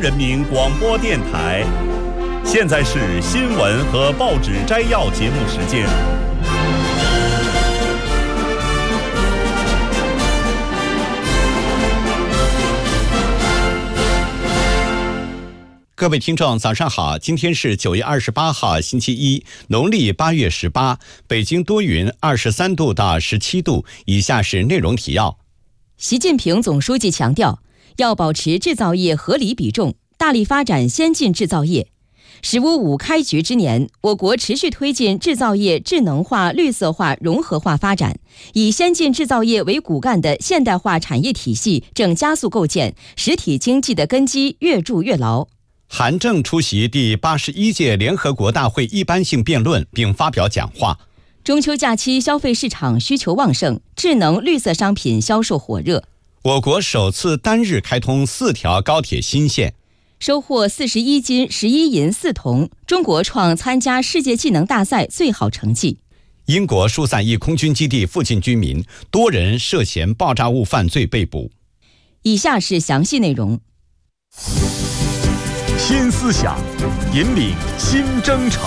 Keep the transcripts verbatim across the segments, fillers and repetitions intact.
人民广播电台。现在是新闻和报纸摘要节目时间。 各位听众早上好，今天是九月二十八号星期一，农历八月十八，北京多云，二十三度到十七度。以下是内容提要。 习近平总书记强调，要保持制造业合理比重，大力发展先进制造业。“十五五”开局之年，我国持续推进制造业智能化、绿色化、融合化发展，以先进制造业为骨干的现代化产业体系正加速构建，实体经济的根基越筑越牢。 韩正出席第八十一届联合国大会一般性辩论并发表讲话。 中秋假期消费市场需求旺盛，智能绿色商品销售火热。 我国首次单日开通四条高铁新线。 收获四十一金、十一银、四铜，中国创参加世界技能大赛最好成绩。 英国疏散一空军基地附近居民，多人涉嫌爆炸物犯罪被捕。 以下是详细内容。 新思想，引领新征程。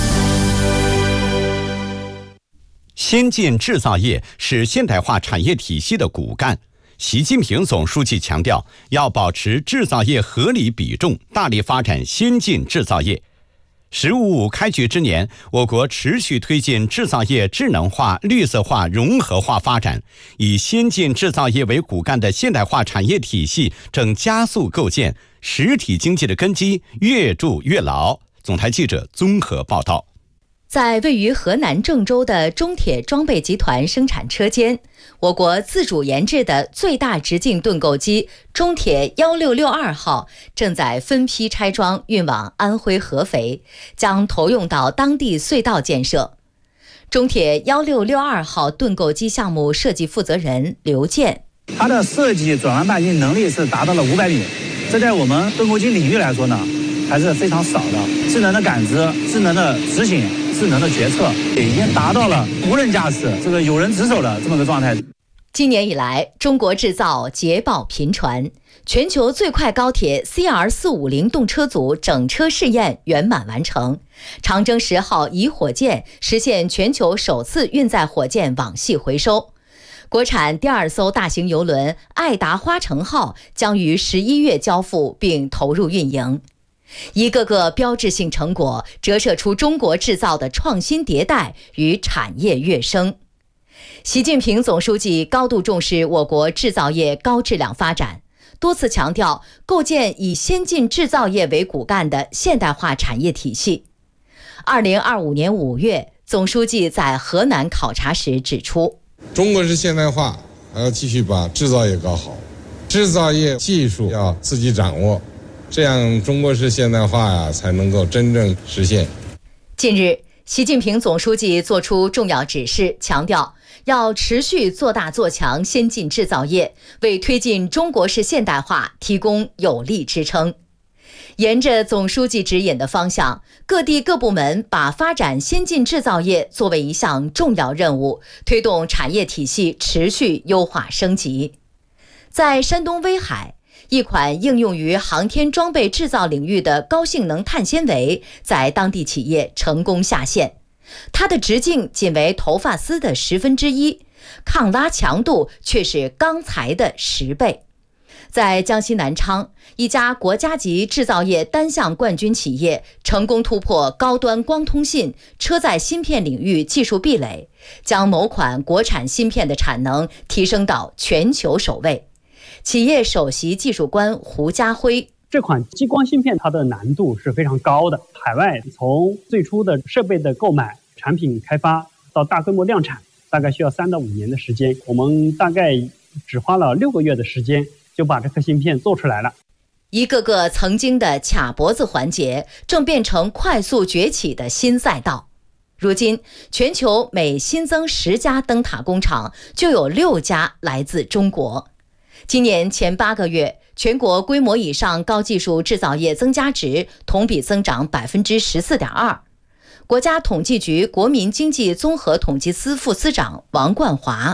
先进制造业是现代化产业体系的骨干。习近平总书记强调，要保持制造业合理比重，大力发展先进制造业。“十五五”开局之年，我国持续推进制造业智能化、绿色化、融合化发展，以先进制造业为骨干的现代化产业体系正加速构建，实体经济的根基越筑越牢。总台记者综合报道。 在位于河南郑州的中铁装备集团生产车间，我国自主研制的最大直径盾构机中铁一六六二号正在分批拆装运往安徽合肥，将投用到当地隧道建设。中铁一六六二号盾构机项目设计负责人刘健， 它的设计转弯半径能力是达到了五百米，这在我们盾构机领域来说呢，还是非常少的。智能的感知、智能的执行、智能的决策，已经达到了无人驾驶、这个有人值守的这么个状态。 今年以来，中国制造捷报频传，全球最快高铁 C R 四五零动车组整车试验圆满完成，长征十号乙火箭实现全球首次运载火箭网系回收。国产第二艘大型邮轮爱达花城号将于十一月交付并投入运营。一个个标志性成果折射出中国制造的创新迭代与产业跃升。习近平总书记高度重视我国制造业高质量发展，多次强调构建以先进制造业为骨干的现代化产业体系。二零二五年五月，总书记在河南考察时指出， 中国式现代化还要继续把制造业搞好，制造业技术要自己掌握，这样中国式现代化呀才能够真正实现。 近日，习近平总书记作出重要指示，强调要持续做大做强先进制造业，为推进中国式现代化提供有力支撑。沿着总书记指引的方向，各地各部门把发展先进制造业作为一项重要任务，推动产业体系持续优化升级。在山东威海，一款应用于航天装备制造领域的高性能碳纤维在当地企业成功下线，它的直径仅为头发丝的十分之一，抗拉强度却是钢材的十倍。在江西南昌，一家国家级制造业单项冠军企业成功突破高端光通信、车载芯片领域技术壁垒，将某款国产芯片的产能提升到全球首位。企业首席技术官胡家辉， 这款激光芯片它的难度是非常高的，海外从最初的设备的购买、产品开发到大规模量产，大概需要三到五年的时间，我们大概只花了六个月的时间就把这颗芯片做出来了。 一个个曾经的卡脖子环节正变成快速崛起的新赛道。如今，全球每新增十家灯塔工厂，就有六家来自中国。今年前八个月，全国规模以上高技术制造业增加值同比增长百分之十四点二。国家统计局国民经济综合统计司副司长王冠华，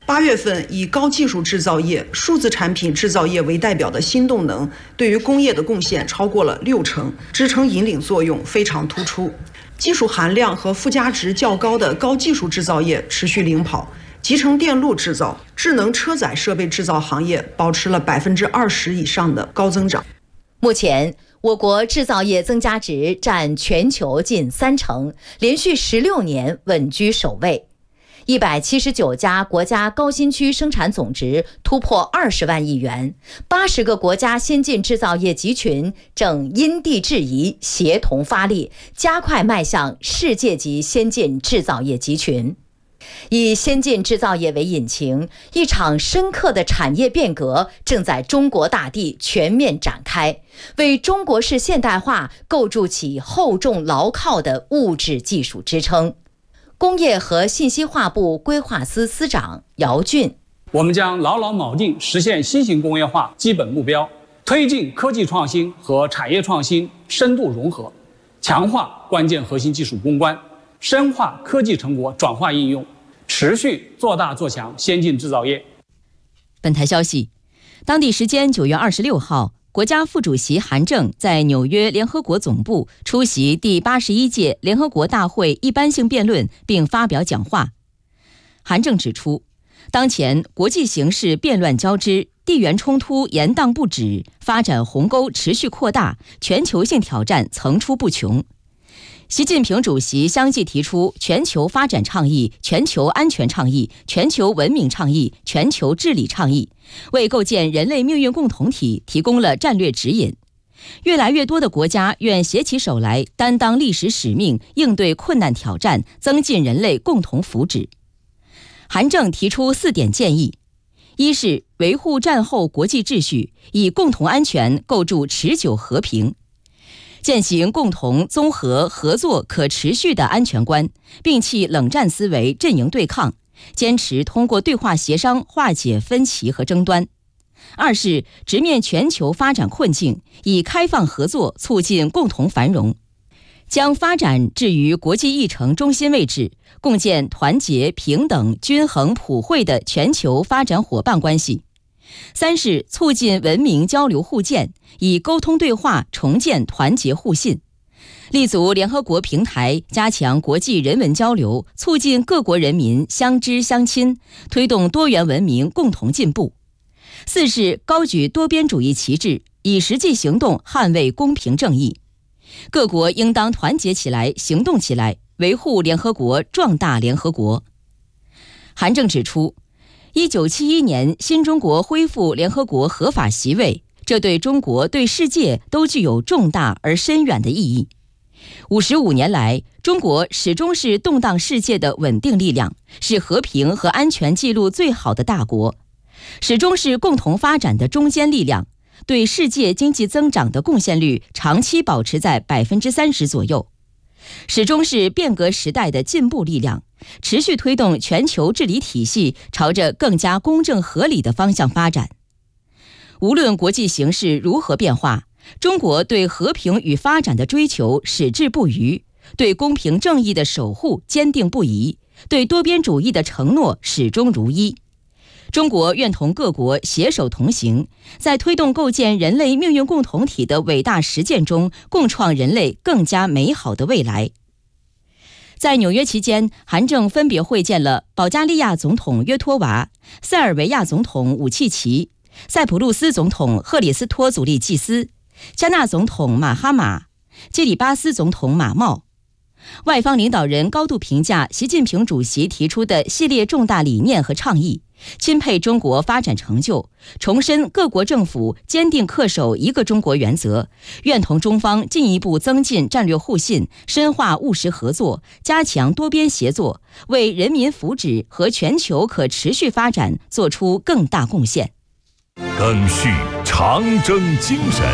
八月份以高技术制造业、数字产品制造业为代表的新动能，对于工业的贡献超过了六成，支撑引领作用非常突出。技术含量和附加值较高的高技术制造业持续领跑，集成电路制造、智能车载设备制造行业保持了百分之二十以上的高增长。 目前，我国制造业增加值占全球近三成，连续十六年稳居首位。一百七十九家国家高新区生产总值突破二十万亿元，八十个国家先进制造业集群正因地制宜、协同发力，加快迈向世界级先进制造业集群。以先进制造业为引擎，一场深刻的产业变革正在中国大地全面展开，为中国式现代化构筑起厚重牢靠的物质技术支撑。工业和信息化部规划司司长姚俊， 我们将牢牢铆定实现新型工业化基本目标，推进科技创新和产业创新深度融合，强化关键核心技术攻关，深化科技成果转化应用，持续做大做强先进制造业。 本台消息，当地时间九月二十六号，国家副主席韩正在纽约联合国总部出席第八十一届联合国大会一般性辩论并发表讲话。韩正指出，当前国际形势变乱交织，地缘冲突延宕不止，发展鸿沟持续扩大，全球性挑战层出不穷。习近平主席相继提出全球发展倡议、全球安全倡议、全球文明倡议、全球治理倡议，为构建人类命运共同体提供了战略指引。越来越多的国家愿携起手来，担当历史使命，应对困难挑战，增进人类共同福祉。韩正提出四点建议：一是维护战后国际秩序，以共同安全构筑持久和平。践行共同、综合、合作、可持续的安全观，摒弃冷战思维、阵营对抗，坚持通过对话协商化解分歧和争端。二是直面全球发展困境，以开放合作促进共同繁荣，将发展置于国际议程中心位置，共建团结、平等、均衡、普惠的全球发展伙伴关系。三是促进文明交流互鉴，以沟通对话重建团结互信，立足联合国平台，加强国际人文交流，促进各国人民相知相亲，推动多元文明共同进步。四是高举多边主义旗帜，以实际行动捍卫公平正义。各国应当团结起来，行动起来，维护联合国，壮大联合国。韩正指出，一九七一年新中国恢复联合国合法席位，这对中国、对世界都具有重大而深远的意义。五十五年来，中国始终是动荡世界的稳定力量，是和平和安全记录最好的大国，始终是共同发展的中坚力量，对世界经济增长的贡献率长期保持在百分之三十左右，始终是变革时代的进步力量，持续推动全球治理体系朝着更加公正合理的方向发展。无论国际形势如何变化，中国对和平与发展的追求矢志不渝，对公平正义的守护坚定不移，对多边主义的承诺始终如一。中国愿同各国携手同行，在推动构建人类命运共同体的伟大实践中，共创人类更加美好的未来。在纽约期间，韩正分别会见了保加利亚总统约托娃、塞尔维亚总统武契奇、塞浦路斯总统赫里斯托祖利季斯、加纳总统马哈马、基里巴斯总统马茂。外方领导人高度评价习近平主席提出的系列重大理念和倡议，钦佩中国发展成就，重申各国政府坚定恪守一个中国原则，愿同中方进一步增进战略互信，深化务实合作，加强多边协作，为人民福祉和全球可持续发展做出更大贡献。 赓续长征精神，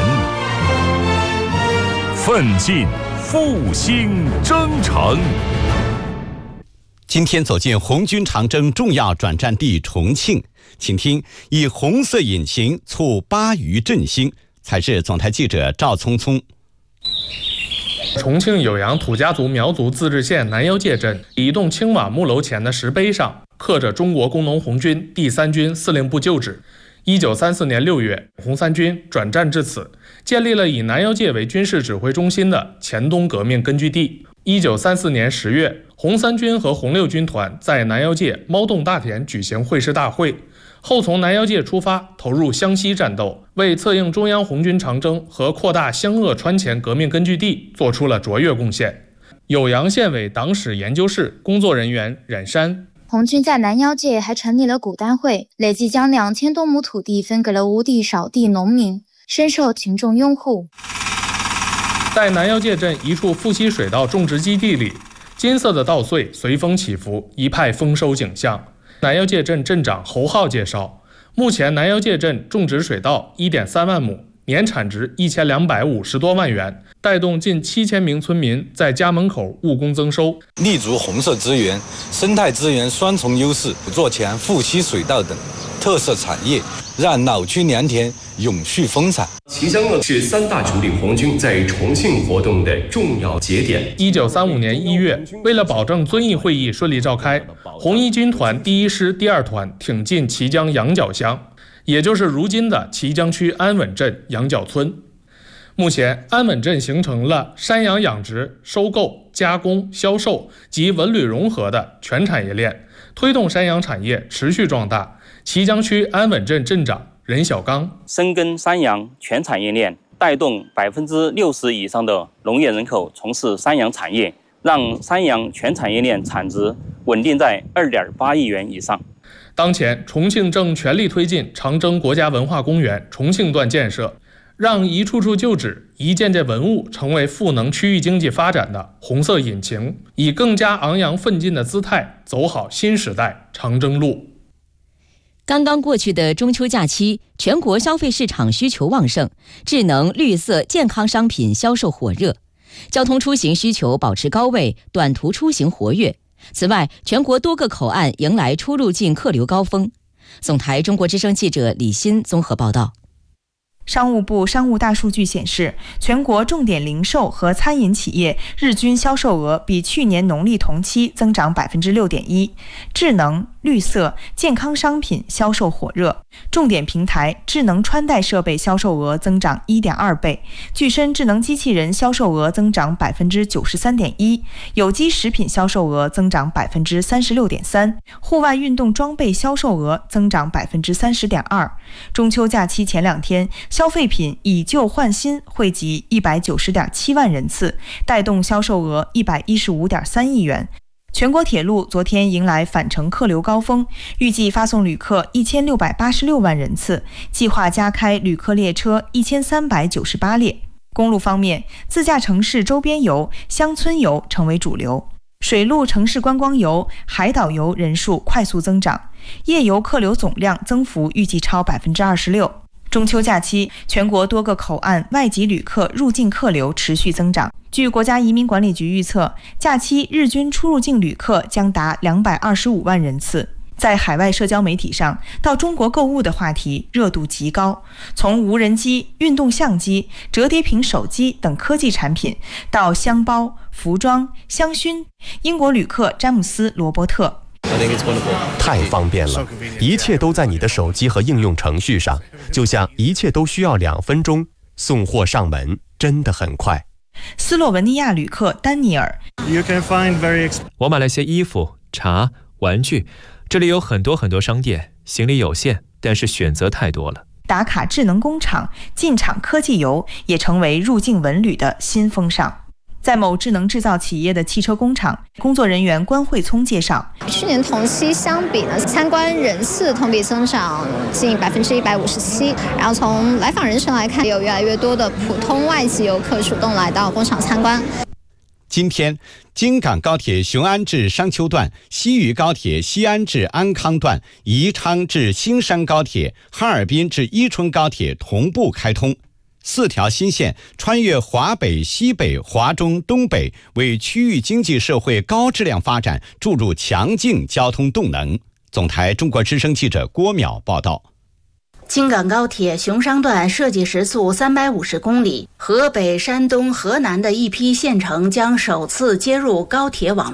奋进复兴征程。 今天走进红军长征重要转战地重庆，请听以红色引擎促巴渝振兴。采自总台记者赵聪聪。 重庆酉阳土家族苗族自治县南腰界镇一栋青瓦木楼前的石碑上刻着中国工农红军第三军司令部旧址。一九三四年六月，红三军转战至此，建立了以南腰界为军事指挥中心的黔东革命根据地。一九三四年十月，红三军和红六军团在南腰界猫洞大田举行会师大会，后从南腰界出发，投入湘西战斗，为策应中央红军长征和扩大湘鄂川黔革命根据地做出了卓越贡献。酉阳县委党史研究室工作人员冉山， 红军在南腰界还成立了古丹会，累计将两千多亩土地分给了无地少地农民，深受群众拥护。 在南腰界镇一处富硒水稻种植基地里，金色的稻穗随风起伏，一派丰收景象。南腰界镇镇长侯浩介绍，目前南腰界镇种植水稻 一点三万亩，年产值一千两百五十多万元，带动近七千名村民在家门口务工增收。 立足红色资源、生态资源双重优势，做强富硒水稻等特色产业，让老区良田永续丰产。 旗江呢是三大主力红军在重庆活动的重要节点。 一九三五年一月，为了保证遵义会议顺利召开，红一军团第一师第二团挺进旗江羊角乡，也就是如今的旗江区安稳镇羊角村。目前，安稳镇形成了山羊养殖、收购、加工、销售及文旅融合的全产业链，推动山羊产业持续壮大。旗江区安稳镇镇长任小刚， 深耕山羊全产业链，带动百分之六十以上的农业人口从事山羊产业，让山羊全产业链产值稳定在二点八亿元以上。 当前，重庆正全力推进长征国家文化公园重庆段建设，让一处处旧址、一件件文物成为赋能区域经济发展的红色引擎，以更加昂扬奋进的姿态走好新时代长征路。 刚刚过去的中秋假期，全国消费市场需求旺盛，智能、绿色、健康商品销售火热，交通出行需求保持高位，短途出行活跃。此外，全国多个口岸迎来出入境客流高峰。总台中国之声记者李欣综合报道。 商务部商务大数据显示，全国重点零售和餐饮企业日均销售额比去年农历同期增长 百分之六点一， 智能、绿色、健康商品销售火热，重点平台智能穿戴设备销售额增长 一点二倍，具身智能机器人销售额增长 百分之九十三点一， 有机食品销售额增长 百分之三十六点三， 户外运动装备销售额增长 百分之三十点二。 中秋假期前两天，消费品以旧换新惠及 一百九十点七万人次，带动销售额 一百一十五点三亿元。全国铁路昨天迎来返程客流高峰，预计发送旅客一千六百八十六万人次，计划加开旅客列车一千三百九十八列。公路方面，自驾城市周边游、乡村游成为主流，水陆城市观光游、海岛游人数快速增长，夜游客流总量增幅预计超 百分之二十六。中秋假期，全国多个口岸外籍旅客入境客流持续增长。据国家移民管理局预测，假期日均出入境旅客将达两百二十五万人次。在海外社交媒体上，到中国购物的话题热度极高，从无人机、运动相机、折叠屏手机等科技产品，到箱包、服装、香薰，英国旅客詹姆斯·罗伯特。 太方便了，一切都在你的手机和应用程序上，就像一切都需要两分钟，送货上门真的很快。 斯洛文尼亚旅客丹尼尔， 我买了些衣服、茶、玩具，这里有很多很多商店，行李有限，但是选择太多了。 打卡智能工厂、进厂科技游也成为入境文旅的新风尚。在某智能制造企业的汽车工厂，工作人员关慧聪介绍， 去年同期相比呢，参观人次同比增长近百分之一百五十七。然后从来访人群来看，有越来越多的普通外籍游客主动来到工厂参观。 今天，京港高铁雄安至商丘段、西渝高铁西安至安康段、宜昌至新山高铁、哈尔滨至伊春高铁同步开通。四条新线穿越华北、西北、华中、东北，为区域经济社会高质量发展注入强劲交通动能。总台中国之声记者郭淼报道。 京港高铁雄商段设计时速三百五十公里，河北、山东、河南的一批县城将首次接入高铁网络。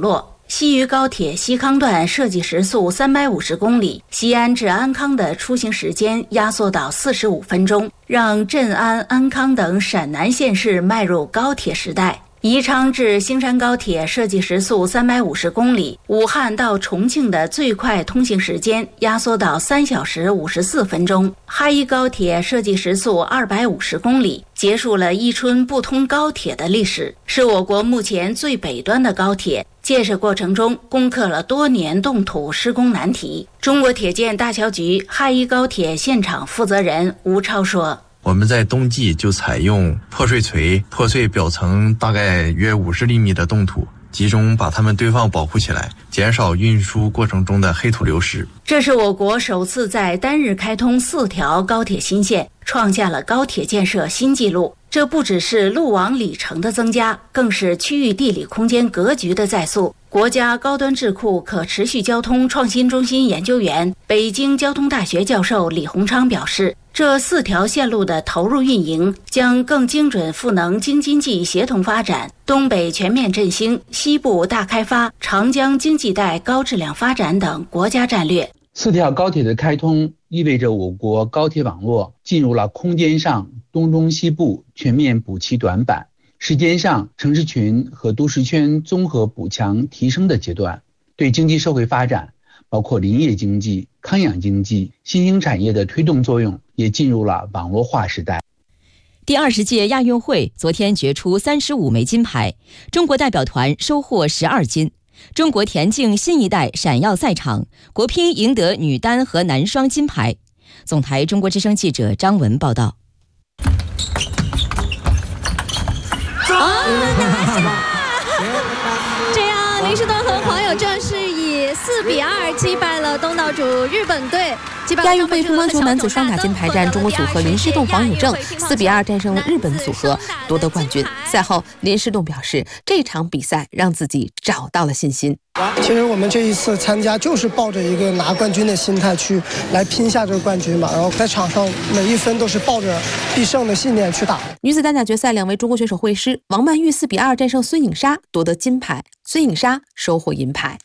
西渝高铁西康段设计时速三百五十公里，西安至安康的出行时间压缩到四十五分钟，让镇安、安康等陕南县市迈入高铁时代。宜昌至兴山高铁设计时速三百五十公里，武汉到重庆的最快通行时间压缩到三小时五十四分钟。哈一高铁设计时速二百五十公里，结束了伊春不通高铁的历史，是我国目前最北端的高铁。建设过程中攻克了多年冻土施工难题。中国铁建大桥局哈一高铁现场负责人吴超说， 我们在冬季就采用破碎锤，破碎表层大概约五十厘米的冻土，集中把它们堆放保护起来，减少运输过程中的黑土流失。 这是我国首次在单日开通四条高铁新线，创下了高铁建设新纪录。这不只是路网里程的增加，更是区域地理空间格局的再塑。国家高端智库可持续交通创新中心研究员、北京交通大学教授李洪昌表示，这四条线路的投入运营将更精准赋能京津冀协同发展、东北全面振兴、西部大开发、长江经济带高质量发展等国家战略。 四条高铁的开通意味着我国高铁网络进入了空间上东中西部全面补齐短板，时间上城市群和都市圈综合补强提升的阶段，对经济社会发展，包括林业经济、康养经济、新兴产业的推动作用也进入了网络化时代。 第二十届亚运会昨天决出三十五枚金牌，中国代表团收获十二金。中国田径新一代闪耀赛场，国乒赢得女单和男双金牌。总台中国之声记者张文报道。 这样，林士顿和黄有正是以四比二击败了东道主日本队。 亚运会乒乓球男子双打金牌战，中国组合林诗栋、黄有正四比二战胜了日本组合，夺得冠军。赛后，林诗栋表示，这场比赛让自己找到了信心。 其实我们这一次参加就是抱着一个拿冠军的心态去来拼下这个冠军嘛，然后在场上每一分都是抱着必胜的信念去打。 女子单打决赛，两位中国选手会师，王曼玉四比二战胜孙颖莎，夺得金牌，孙颖莎收获银牌。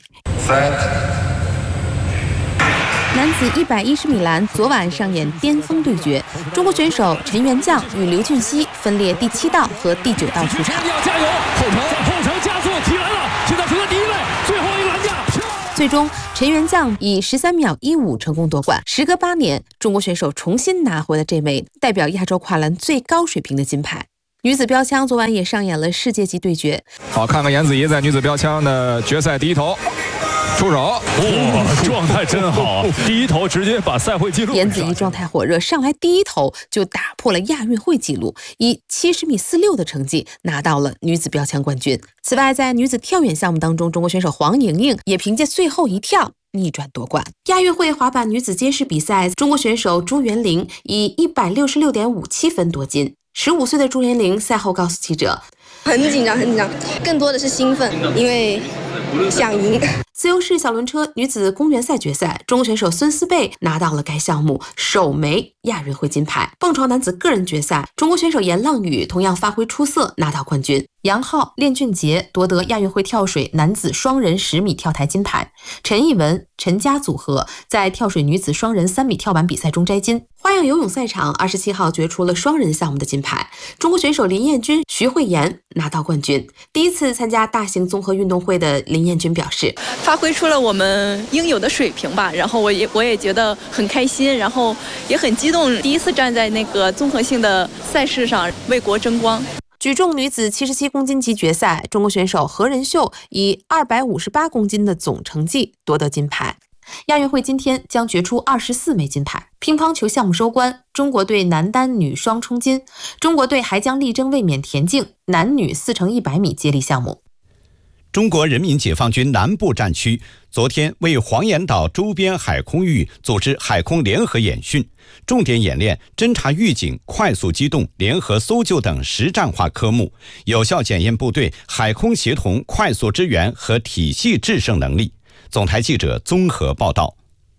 男子一百一十米栏昨晚上演巅峰对决，中国选手陈元将与刘俊熙分列第七道和第九道出场。 加油！后程后程加速起来了，现在处在第一位，最后一个栏架。 最终，陈元将以十三秒一五成功夺冠。时隔八年，中国选手重新拿回了这枚代表亚洲跨栏最高水平的金牌。女子标枪昨晚也上演了世界级对决。 好，看看颜子怡在女子标枪的决赛第一头。出手， 哇，状态真好，第一头直接把赛会纪录。 颜子怡状态火热，上来第一头就打破了亚运会纪录，以七十米四六的成绩拿到了女子标枪冠军。此外，在女子跳远项目当中，中国选手黄莹莹也凭借最后一跳逆转夺冠。亚运会滑板女子街式比赛，中国选手朱元玲以一百六十六点五七分夺金。十五岁的朱元玲赛后告诉记者， 很紧张很紧张，更多的是兴奋，因为想赢。 自由式小轮车女子公园赛决赛，中国选手孙思贝拿到了该项目首枚亚运会金牌。蹦床男子个人决赛，中国选手严浪宇同样发挥出色，拿到冠军。杨昊、练俊杰夺得亚运会跳水男子双人十米跳台金牌。陈艺文、陈佳组合在跳水女子双人三米跳板比赛中摘金。花样游泳赛场二十七号决出了双人项目的金牌，中国选手林彦君、徐慧妍拿到冠军。第一次参加大型综合运动会的林彦君表示， 发挥出了我们应有的水平吧，然后我也我也觉得很开心，然后也很激动，第一次站在那个综合性的赛事上为国争光。 举重女子七十七公斤级决赛，中国选手何仁秀以二百五十八公斤的总成绩夺得金牌。亚运会今天将决出二十四枚金牌。乒乓球项目收官，中国队男单女双冲金，中国队还将力争卫冕田径男女四乘一百米接力项目。 中国人民解放军南部战区昨天为黄岩岛周边海空域组织海空联合演训，重点演练侦察预警、快速机动、联合搜救等实战化科目，有效检验部队海空协同、快速支援和体系制胜能力。总台记者综合报道。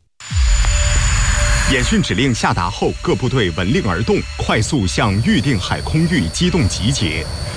演训指令下达后，各部队闻令而动，快速向预定海空域机动集结。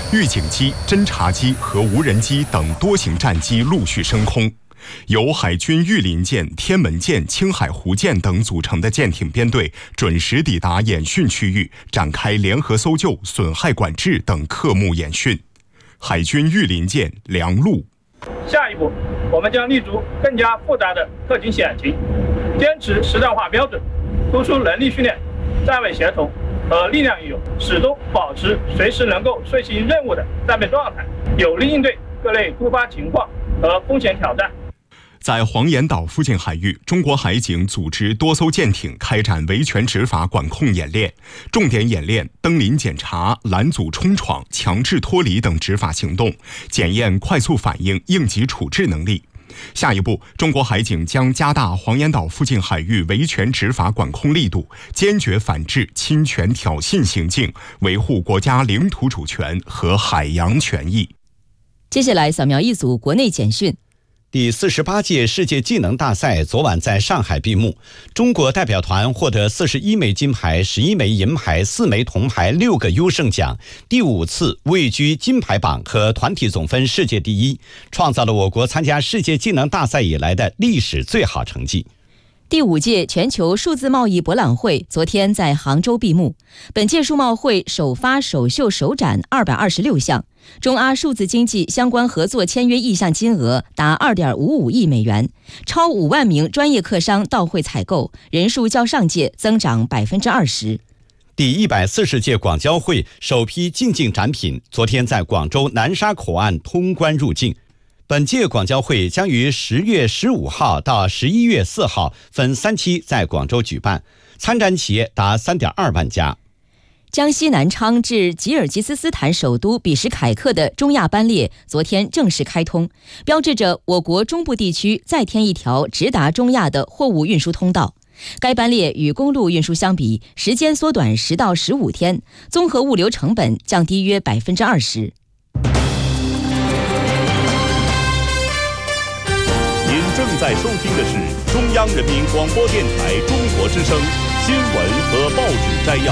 预警机、侦察机和无人机等多型战机陆续升空。由海军御林舰、天门舰、青海湖舰等组成的舰艇编队准时抵达演训区域，展开联合搜救、损害管制等科目演训。海军御林舰梁陆。 下一步，我们将立足更加复杂的特警险情，坚持实战化标准，突出能力训练、站位协同和力量运用，始终保持随时能够遂行任务的战备状态，有力应对各类突发情况和风险挑战。 在黄岩岛附近海域，中国海警组织多艘舰艇开展维权执法管控演练，重点演练登临检查、拦阻冲闯、强制脱离等执法行动，检验快速反应、应急处置能力。下一步，中国海警将加大黄岩岛附近海域维权执法管控力度，坚决反制侵权挑衅行径，维护国家领土主权和海洋权益。 接下来扫描一组国内简讯。 第四十八届世界技能大赛昨晚在上海闭幕，中国代表团获得四十一枚金牌、十一枚银牌、四枚铜牌、六个优胜奖，第五次位居金牌榜和团体总分世界第一，创造了我国参加世界技能大赛以来的历史最好成绩。 第五届全球数字贸易博览会昨天在杭州闭幕。本届数贸会首发首秀首展二百二十六项，中阿数字经济相关合作签约意向金额达二点五五亿美元，超五万名专业客商到会采购，人数较上届增长百分之二十。 第一百四十届广交会首批进境展品昨天在广州南沙口岸通关入境。本届广交会将于十月十五号到十一月四号分三期在广州举办，参展企业达三点二万家。 江西南昌至吉尔吉斯斯坦首都比什凯克的中亚班列昨天正式开通，标志着我国中部地区再添一条直达中亚的货物运输通道。该班列与公路运输相比，时间缩短十到十五天，综合物流成本降低约百分之二十。 您正在收听的是中央人民广播电台中国之声新闻和报纸摘要。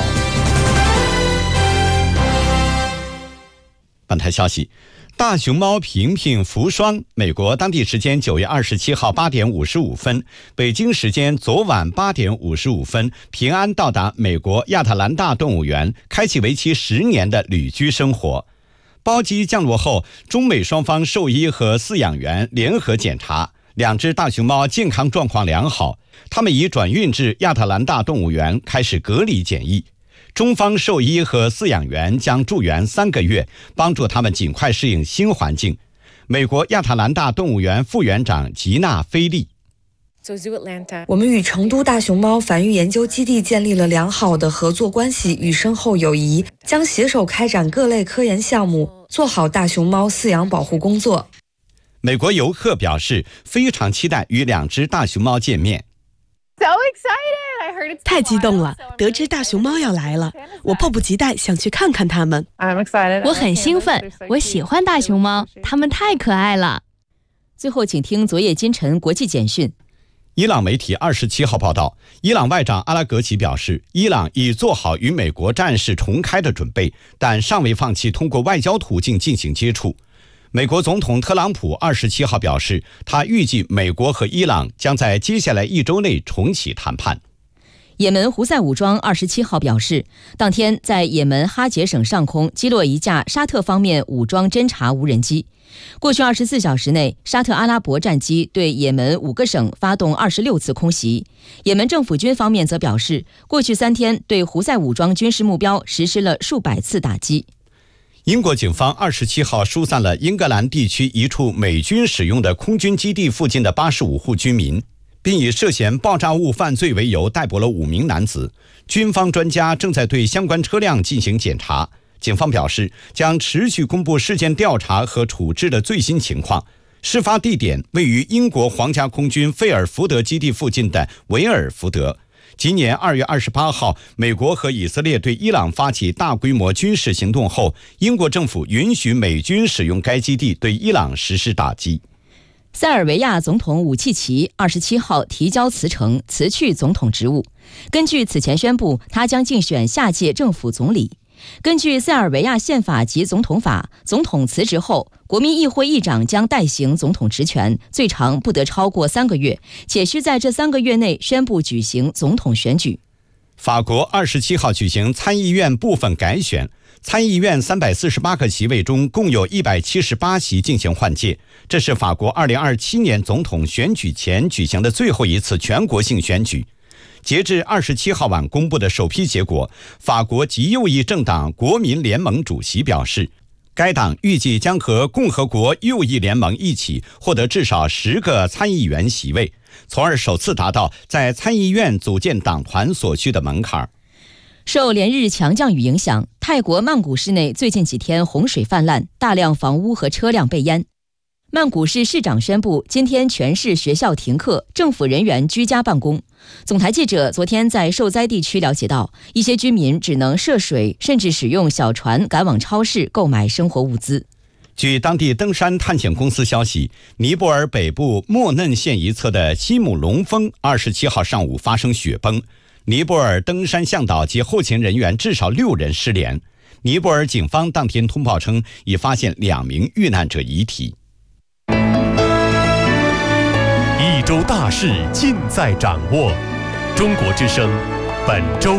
本台消息，大熊猫平平福双，美国当地时间九月二十七号八点五十五分，北京时间昨晚八点五十五分，平安到达美国亚特兰大动物园，开启为期十年的旅居生活。包机降落后，中美双方兽医和饲养员联合检查，两只大熊猫健康状况良好，它们已转运至亚特兰大动物园开始隔离检疫。中方兽医和饲养员将驻园三个月，帮助他们尽快适应新环境。美国亚特兰大动物园副园长吉娜·菲利， 我们与成都大熊猫繁育研究基地建立了良好的合作关系与深厚友谊，将携手开展各类科研项目，做好大熊猫饲养保护工作。 美国游客表示非常期待与两只大熊猫见面。 太激动了，得知大熊猫要来了，我迫不及待想去看看它们。 我很兴奋，我喜欢大熊猫，它们太可爱了。 最后请听昨夜今晨国际简讯。 伊朗媒体二十七号报道，伊朗外长阿拉格齐表示，伊朗已做好与美国战事重开的准备，但尚未放弃通过外交途径进行接触。美国总统特朗普二十七号表示，他预计美国和伊朗将在接下来一周内重启谈判。 也门胡塞武装二十七号表示，当天在也门哈杰省上空击落一架沙特方面武装侦察无人机。过去二十四小时内，沙特阿拉伯战机对也门五个省发动二十六次空袭。也门政府军方面则表示，过去三天对胡塞武装军事目标实施了数百次打击。 英国警方二十七号疏散了英格兰地区一处美军使用的空军基地附近的八十五户居民，并以涉嫌爆炸物犯罪为由逮捕了五名男子。军方专家正在对相关车辆进行检查。警方表示，将持续公布事件调查和处置的最新情况。事发地点位于英国皇家空军费尔福德基地附近的维尔福德。今年二月二十八号，美国和以色列对伊朗发起大规模军事行动后，英国政府允许美军使用该基地对伊朗实施打击。 塞尔维亚总统武契奇二十七号提交辞呈，辞去总统职务。根据此前宣布，他将竞选下届政府总理。 根据塞尔维亚宪法及总统法，总统辞职后，国民议会议长将代行总统职权，最长不得超过三个月，且需在这三个月内宣布举行总统选举。 法国二十七号举行参议院部分改选，参议院三百四十八个席位中，共有一百七十八席进行换届。这是法国二零二七年总统选举前举行的最后一次全国性选举。截至二十七号晚公布的首批结果，法国极右翼政党国民联盟主席表示，该党预计将和共和国右翼联盟一起获得至少十个参议员席位，从而首次达到在参议院组建党团所需的门槛。 受连日强降雨影响，泰国曼谷市内最近几天洪水泛滥，大量房屋和车辆被淹。曼谷市市长宣布，今天全市学校停课，政府人员居家办公。总台记者昨天在受灾地区了解到，一些居民只能涉水，甚至使用小船赶往超市购买生活物资。 据当地登山探险公司消息，尼泊尔北部莫嫩县一侧的西姆龙峰二十七号上午发生雪崩，尼泊尔登山向导及后勤人员至少六人失联。尼泊尔警方当天通报称，已发现两名遇难者遗体。 一周大事尽在掌握，中国之声本周。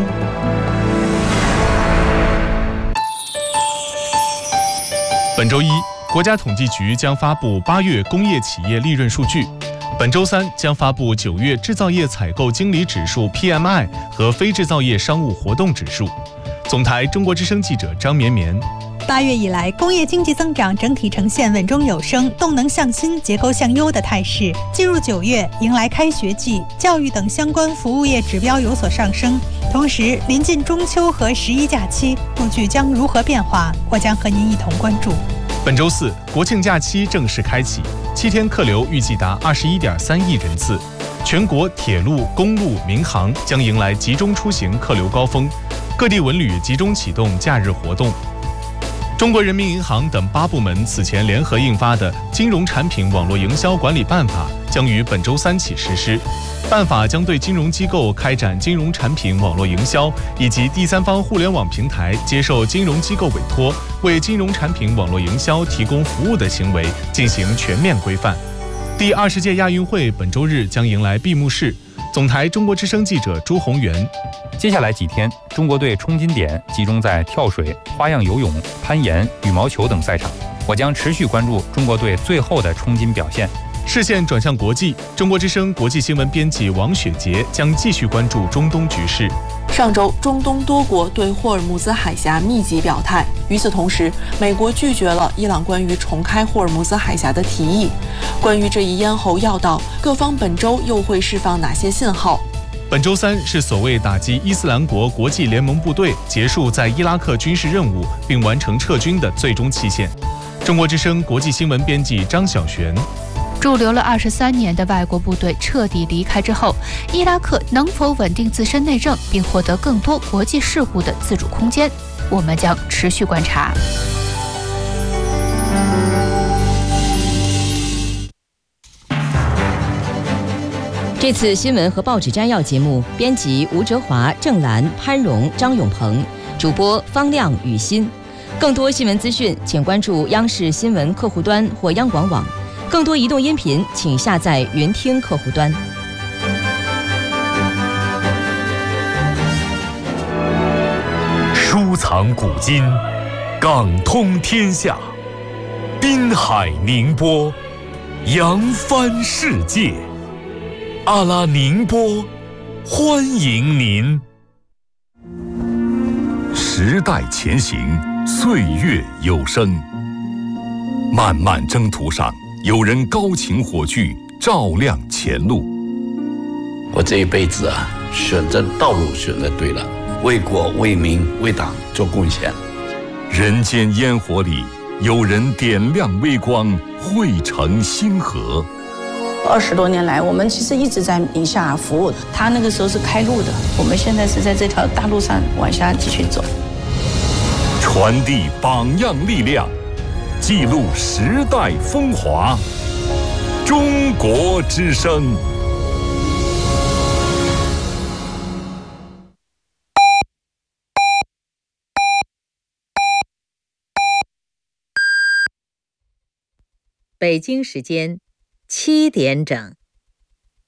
本周一，国家统计局将发布八月工业企业利润数据。本周三将发布九月制造业采购经理指数 P M I 和非制造业商务活动指数。总台中国之声记者张绵绵。 八月以来，工业经济增长整体呈现稳中有升、动能向新、结构向优的态势。进入九月，迎来开学季，教育等相关服务业指标有所上升。同时，临近中秋和十一假期，数据将如何变化？我将和您一同关注。 本周四，国庆假期正式开启，七天客流预计达二十一点三亿人次。全国铁路、公路、民航将迎来集中出行客流高峰，各地文旅集中启动假日活动。中国人民银行等八部门此前联合印发的《金融产品网络营销管理办法》将于本周三起实施。办法将对金融机构开展金融产品网络营销以及第三方互联网平台接受金融机构委托为金融产品网络营销提供服务的行为进行全面规范。第二十届亚运会本周日将迎来闭幕式。总台中国之声记者朱宏元。 接下来几天，中国队冲金点集中在跳水、花样游泳、攀岩、羽毛球等赛场。我将持续关注中国队最后的冲金表现。 视线转向国际，中国之声国际新闻编辑王雪杰将继续关注中东局势。 上周，中东多国对霍尔木兹海峡密集表态。与此同时，美国拒绝了伊朗关于重开霍尔木兹海峡的提议。关于这一咽喉要道，各方本周又会释放哪些信号？ 本周三是所谓打击伊斯兰国国际联盟部队结束在伊拉克军事任务并完成撤军的最终期限。中国之声国际新闻编辑张晓璇。 驻留了二十三年的外国部队彻底离开之后，伊拉克能否稳定自身内政，并获得更多国际事务的自主空间？我们将持续观察。 这次新闻和报纸摘要节目，编辑吴哲华、郑兰、潘荣、张永鹏，主播方亮、雨欣。更多新闻资讯，请关注央视新闻客户端或央广网。更多移动音频，请下载云听客户端。 书藏古今，港通天下，滨海宁波，扬帆世界。阿拉宁波，欢迎您。时代前行，岁月有声。漫漫征途上，有人高擎火炬，照亮前路。 我这一辈子啊，选择道路选择对了，为国为民为党做贡献。 人间烟火里，有人点亮微光，汇成星河。 二十多年来，我们其实一直在宁夏服务。他那个时候是开路的，我们现在是在这条大路上往下继续走。 传递榜样力量，记录时代风华。中国之声。 北京时间七点整。